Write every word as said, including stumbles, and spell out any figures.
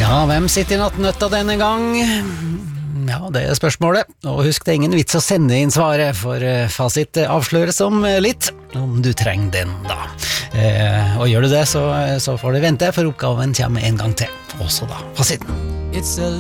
Ja, hvem sitter i nattnøtta denne gang? Ja, det er spørsmålet. Og husk, det er ingen vits å sende inn svaret, for fasit avsløres om litt, om du trenger den da. Eh, og gjør du det, så, så får du vente, for oppgaven kommer en gang til. Også da, fasiten.